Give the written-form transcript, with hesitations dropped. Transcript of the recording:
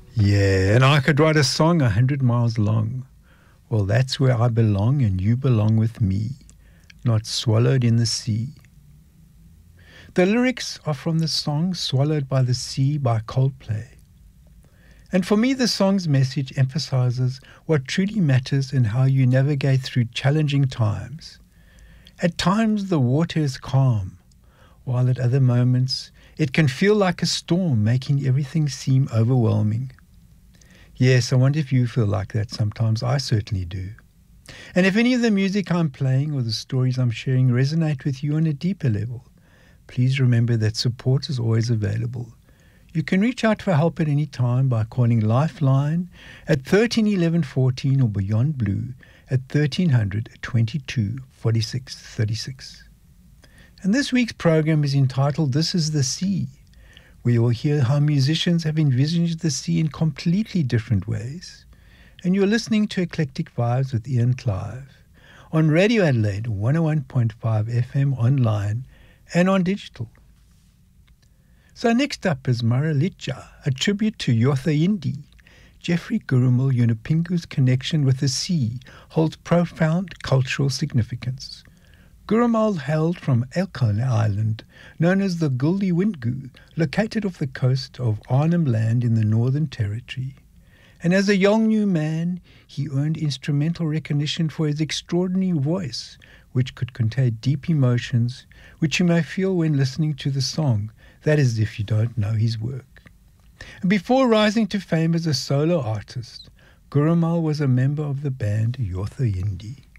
Yeah, and I could write a song 100 miles long. Well, that's where I belong, and you belong with me, not swallowed in the sea. The lyrics are from the song Swallowed by the Sea by Coldplay. And for me, the song's message emphasizes what truly matters and how you navigate through challenging times. At times, the water is calm, while at other moments, it can feel like a storm, making everything seem overwhelming. Yes, I wonder if you feel like that sometimes. I certainly do. And if any of the music I'm playing or the stories I'm sharing resonate with you on a deeper level, please remember that support is always available. You can reach out for help at any time by calling Lifeline at 13 11 14 or Beyond Blue at 1300 22 46 36. And this week's program is entitled This is the Sea. We will hear how musicians have envisaged the sea in completely different ways. And you're listening to Eclectic Vibes with Ian Clive on Radio Adelaide 101.5 FM online and on digital. So next up is Maralicha, a tribute to Yotha Yindi. Jeffrey Gurumul Yunupingu's connection with the sea holds profound cultural significance. Gurumul hailed from Elkhorn Island, known as the Guldi Windgu, located off the coast of Arnhem Land in the Northern Territory. And as a young new man, he earned instrumental recognition for his extraordinary voice, which could contain deep emotions, which you may feel when listening to the song. That is if you don't know his work. And before rising to fame as a solo artist, Gurumul was a member of the band Yotha Yindi.